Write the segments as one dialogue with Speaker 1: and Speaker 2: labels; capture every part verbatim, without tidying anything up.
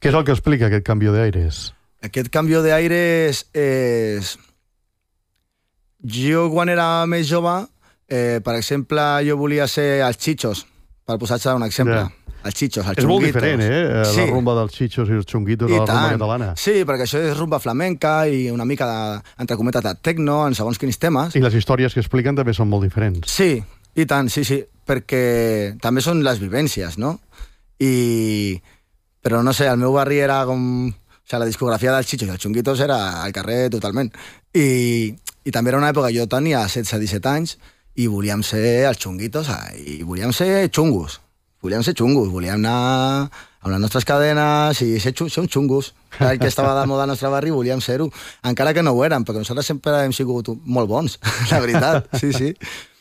Speaker 1: Què és el que explica aquest canvi d'aires?
Speaker 2: Aquest canvi d'aires és... Jo, quan era més jove, eh, per exemple, jo volia ser els xitxos, per posar-te un exemple.
Speaker 1: Ja.
Speaker 2: Els xitxos, els
Speaker 1: És molt
Speaker 2: xunguitos.
Speaker 1: diferent, eh?
Speaker 2: Sí.
Speaker 1: La rumba dels xitxos i els xunguitos
Speaker 2: I
Speaker 1: de la rumba
Speaker 2: tant.
Speaker 1: catalana.
Speaker 2: Sí, perquè això és rumba flamenca i una mica, de, entre cometes, de tecno, en segons quins temes.
Speaker 1: I les històries que expliquen també són molt diferents.
Speaker 2: Sí, i tant, sí, sí, perquè també són les vivències, no? I... Però no sé, el meu barri era com... O sigui, la discografia dels xitxos i els xunguitos era al carrer totalment. I, i també era una època, jo tenia setze disset anys i volíem ser els xunguitos i volíem ser xungos. Volíem ser xungos, volíem anar amb les nostres cadenes i ser, xung, ser uns xungos. El que estava de moda al nostre barri volíem ser-ho, encara que no ho érem, perquè nosaltres sempre hem sigut molt bons, la veritat, sí, sí.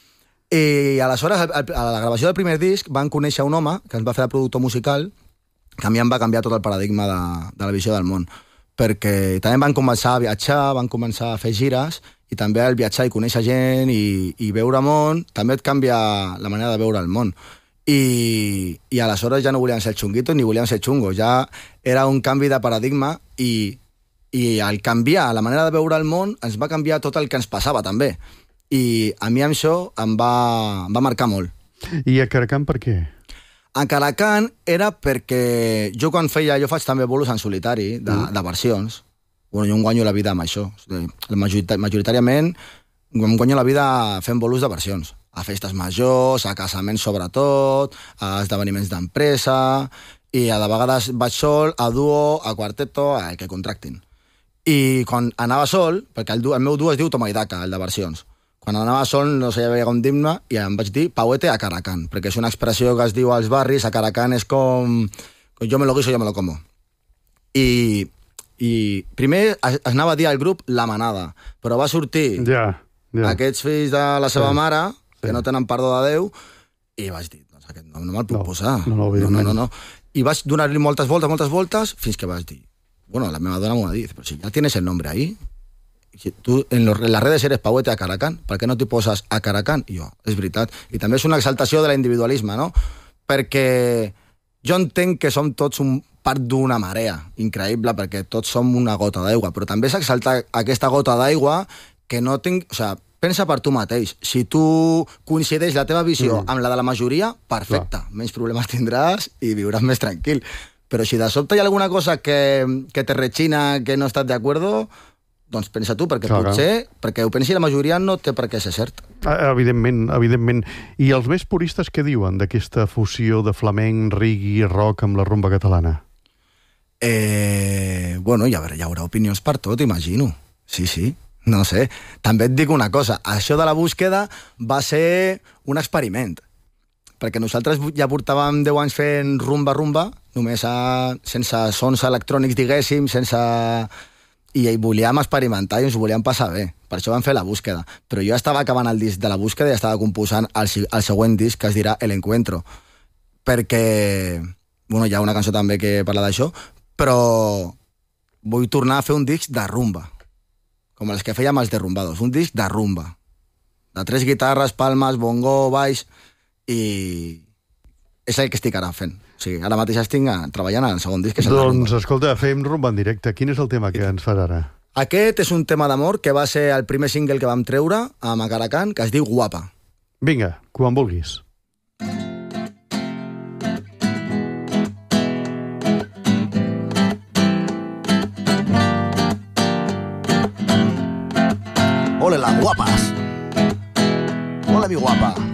Speaker 2: I aleshores, a la gravació del primer disc, van conèixer un home que ens va fer de productor musical, que a mi em va canviar tot el paradigma de, de la visió del món, perquè també van començar a viatjar, van començar a fer gires, i també el viatjar i conèixer gent i, i veure món, també et canvia la manera de veure el món. I, i aleshores ja no volíem ser xunguitos ni volíem ser xungos, ja era un canvi de paradigma i, i al canviar la manera de veure el món ens va canviar tot el que ens passava també, i a mi això em va, em va marcar molt.
Speaker 1: I a Caracan per què?
Speaker 2: A Caracan era perquè jo quan feia, jo faig també bolos en solitari de, mm. de versions, bueno, jo em guanyo la vida amb això, majoritàriament em guanyo la vida fent bolos de versions, a festes majors, a casaments sobretot, a esdeveniments d'empresa, i a de vegades vaig sol, a duo, a quarteto, a el que contractin. I quan anava sol, perquè el, du, el meu duo es diu Toma i Daca, el de versions, quan anava sol no sé, hi havia un dimne i em vaig dir Pauete a Caracan, perquè és una expressió que es diu als barris, a Caracan és com jo me lo guiso, yo me lo como. I, i primer es, es anava a dir al grup La Manada, però va sortir
Speaker 1: ja, ja.
Speaker 2: aquests fills de la seva
Speaker 1: sí.
Speaker 2: mare, que
Speaker 1: sí.
Speaker 2: no tenen perdó de Déu, i vaig dir, doncs aquest nom no me'l puc
Speaker 1: no,
Speaker 2: posar.
Speaker 1: No, no,
Speaker 2: no, no, no, no. I vaig donar-li moltes voltes, moltes voltes, fins que vaig dir, bueno, la meva dona m'ho va dir, però si ja tienes el nombre ahí, si tu en, los, en las redes eres Pauete a Caracan, per què no t'hi poses a Caracan? I jo, és veritat. I també és una exaltació de l'individualisme, no? Perquè jo entenc que som tots un part d'una marea increïble, perquè tots som una gota d'aigua, però també s'exalta aquesta gota d'aigua que no tinc... O sigui, pensa per tu mateix. Si tu coincideix la teva visió mm. amb la de la majoria, perfecte. Clar. Menys problemes tindràs i viuràs més tranquil. Però si de sobte hi ha alguna cosa que, que te rechina, que no estàs d'acord, doncs pensa tu, perquè clar, potser, clar. perquè ho pensi la majoria no té per què ser cert.
Speaker 1: Evidentment, evidentment. I els més puristes què diuen d'aquesta fusió de flamenc, reggae i rock amb la rumba catalana?
Speaker 2: Eh, bueno, hi haurà, hi haurà opinions per tot, imagino. Sí, sí. No sé. També et dic una cosa. Això de la búsqueda va ser un experiment. Perquè nosaltres ja portàvem deu anys fent rumba-rumba, només a, sense sons electrònics, diguéssim, sense... I volíem experimentar i ens ho volíem passar bé. Per això vam fer la búsqueda. Però jo estava acabant el disc de la búsqueda i estava composant el, el següent disc, que es dirà El Encuentro. Perquè... Bueno, hi ha una cançó també que parla d'això, però vull tornar a fer un disc de rumba, com els que fèiem els derrumbados. Un disc de rumba. De tres guitarres, palmes, bongo, baix... I és el que estic ara fent. O sigui, ara mateix estic treballant en el segon disc, que és el
Speaker 1: doncs, escolta, fem rumba en directe. Quin és el tema que ens fas ara?
Speaker 2: Aquest és un tema d'amor que va ser el primer single que vam treure amb Caracan, que es diu Guapa.
Speaker 1: Vinga, quan vulguis.
Speaker 2: Ole, las guapas. Ole, mi guapa.